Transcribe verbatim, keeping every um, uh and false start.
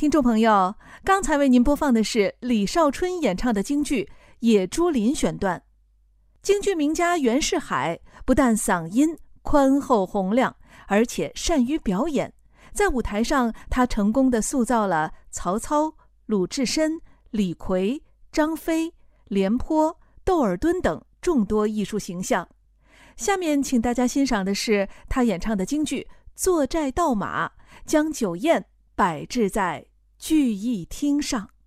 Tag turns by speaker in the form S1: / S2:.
S1: 听众朋友，刚才为您播放的是李少春演唱的京剧《野猪林》选段。京剧名家袁世海不但嗓音宽厚洪亮，而且善于表演。在舞台上，他成功地塑造了曹操、鲁智深、李逵、张飞、廉颇、窦尔敦等众多艺术形象。下面请大家欣赏的是他演唱的京剧《坐寨盗马》，将酒宴摆置在聚义厅上。